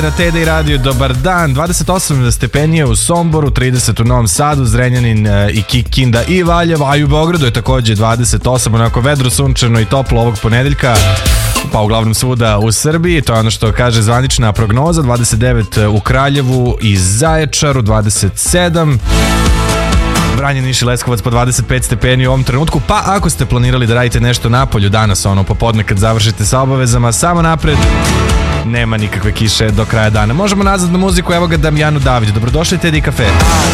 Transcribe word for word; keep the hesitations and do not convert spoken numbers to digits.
Na T D Radio, dobar dan. dvadeset osam stepeni u Somboru, trideset u Novom Sadu, Zrenjanin i Kikinda i Valjevo, a i u Beogradu je takođe dvadeset osam, onako vedro, sunčano i toplo ovog ponedeljka, pa uglavnom svuda u Srbiji. To je ono što kaže zvanična prognoza. Dvadeset devet u Kraljevu i Zaječaru, dvadeset sedam Vranje, Niš i Leskovac po dvadeset pet stepeni u ovom trenutku. Pa ako ste planirali da radite nešto napolju danas, ono popodne kad završite sa obavezama, samo napred, nema nikakve kiše do kraja dana. Možemo nazad na muziku, evo ga Damjanu David. Dobrodošli Teddy Cafe.